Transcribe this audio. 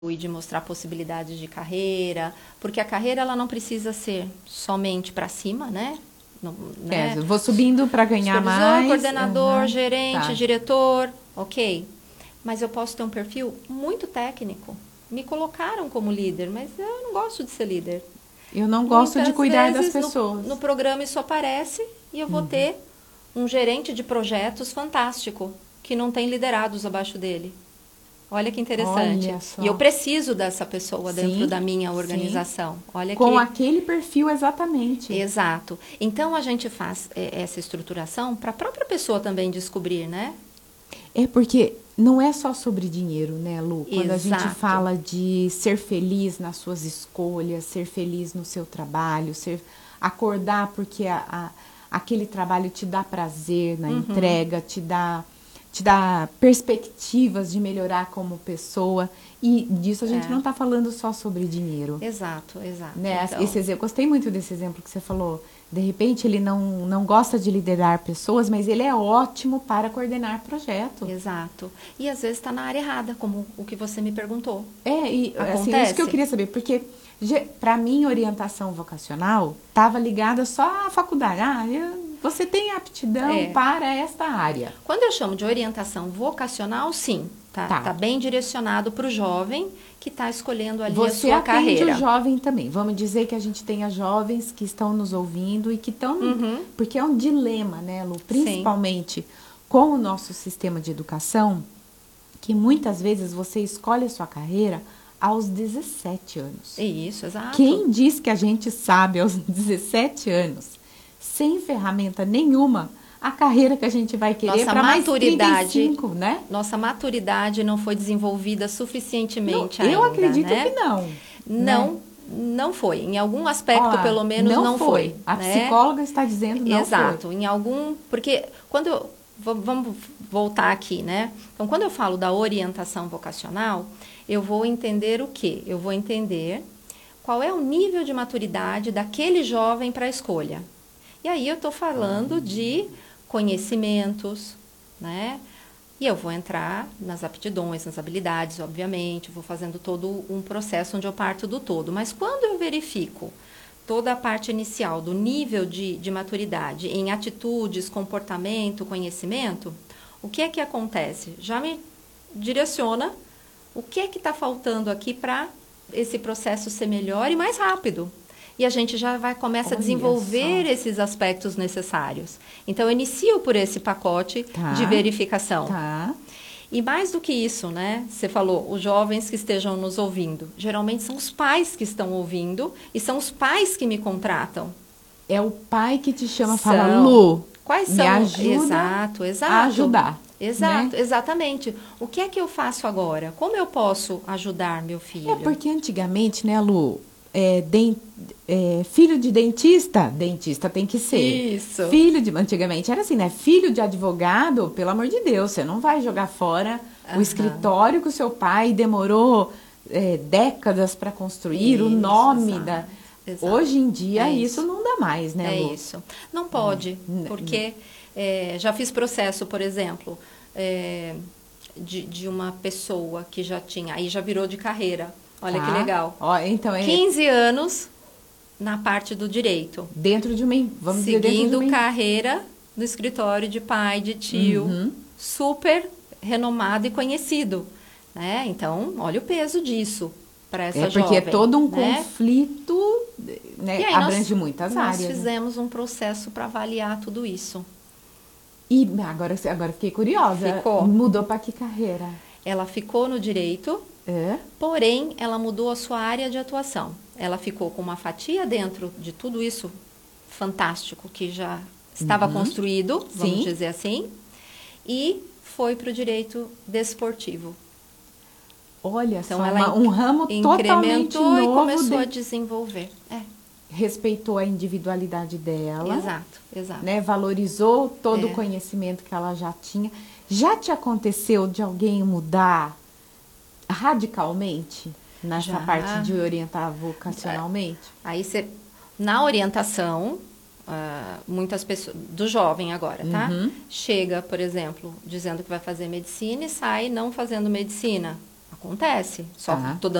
e de mostrar possibilidades de carreira, porque a carreira ela não precisa ser somente para cima, né? Não, né? Eu vou subindo para ganhar Supervisor, mais. coordenador, gerente, Tá. diretor, ok. Mas eu posso ter um perfil muito técnico. Me colocaram como líder, mas eu não gosto de ser líder. Eu não gosto de Muitas cuidar das vezes, pessoas. no programa isso aparece e eu vou ter um gerente de projetos fantástico, que não tem liderados abaixo dele. Olha que interessante. Olha só. E eu preciso dessa pessoa dentro Sim, da minha sim. organização. Olha Com que... aquele perfil exatamente. Exato. Então, a gente faz essa estruturação para a própria pessoa também descobrir, né? É porque não é só sobre dinheiro, né, Lu? Quando a gente Exato. fala de ser feliz nas suas escolhas, ser feliz no seu trabalho, acordar porque aquele trabalho te dá prazer na entrega, te dá perspectivas de melhorar como pessoa. E disso a gente não está falando só sobre dinheiro. Exato, exato. Né? Então, Eu gostei muito desse exemplo que você falou. De repente, ele não gosta de liderar pessoas, mas ele é ótimo para coordenar projetos. exato. E às vezes está na área errada, como o que você me perguntou. E assim, Acontece. isso que eu queria saber, porque para mim, orientação vocacional estava ligada só à faculdade. Você tem aptidão para esta área. Quando eu chamo de orientação vocacional, sim, tá bem direcionado para o jovem que está escolhendo ali a sua carreira. Você atende o jovem também. Vamos dizer que a gente tenha jovens que estão nos ouvindo e que estão... Porque é um dilema, né, Lu? Principalmente com o nosso sistema de educação, que muitas vezes você escolhe a sua carreira aos 17 anos. Isso, exato. Quem diz que a gente sabe aos 17 anos, sem ferramenta nenhuma, a carreira que a gente vai querer para mais 35, né? Nossa maturidade não foi desenvolvida suficientemente ainda, eu acredito né? que não. Não foi. Em algum aspecto, pelo menos, não foi. A psicóloga está dizendo não foi. Exato. Em algum... Porque quando... Vamos voltar aqui, né? Então, quando eu falo da orientação vocacional, eu vou entender o quê? Eu vou entender qual é o nível de maturidade daquele jovem para a escolha. E aí eu estou falando de conhecimentos, né? E eu vou entrar nas aptidões, nas habilidades, obviamente, vou fazendo todo um processo onde eu parto do todo. Mas quando eu verifico toda a parte inicial do nível de maturidade em atitudes, comportamento, conhecimento, o que é que acontece? Já me direciona o que é que está faltando aqui para esse processo ser melhor e mais rápido. E a gente já começa a desenvolver esses aspectos necessários. Então, eu inicio por esse pacote de verificação. E mais do que isso, né? Você falou, os jovens que estejam nos ouvindo. Geralmente são os pais que estão ouvindo e são os pais que me contratam. É o pai que te chama e fala, Lu, quais são? Me ajuda a ajudar. Exato, né? Exatamente. O que é que eu faço agora? Como eu posso ajudar meu filho? É porque antigamente, né, Lu, filho de dentista tem que ser. Isso. Antigamente era assim, né? Filho de advogado, pelo amor de Deus, você não vai jogar fora o escritório que o seu pai demorou décadas para construir, o nome da... Exato. Hoje em dia isso não dá mais, né, Lu? É isso. Não pode, porque já fiz processo, por exemplo, de uma pessoa que já tinha, aí já virou de carreira. Olha que legal. Então 15 anos na parte do direito. Dentro de uma... Vamos dizer, seguindo carreira no escritório de pai, de tio. Super renomado e conhecido. Né? Então, olha o peso disso para essa jovem. Porque é todo um conflito, né? E aí abrange muitas áreas. Nós fizemos um processo para avaliar tudo isso. E agora fiquei curiosa. Ficou. Mudou para que carreira? Ela ficou no direito, porém, ela mudou a sua área de atuação. Ela ficou com uma fatia dentro de tudo isso fantástico que já estava construído, vamos dizer assim, e foi para o direito desportivo. Olha então, só, ela um ramo totalmente novo. E começou a desenvolver. Respeitou a individualidade dela. Exato. Né? Valorizou todo o conhecimento que ela já tinha. Já te aconteceu de alguém mudar radicalmente nessa parte de orientar vocacionalmente? Aí você, na orientação, muitas pessoas, do jovem agora, tá? Chega, por exemplo, dizendo que vai fazer medicina e sai não fazendo medicina. Acontece. Só Tá. tô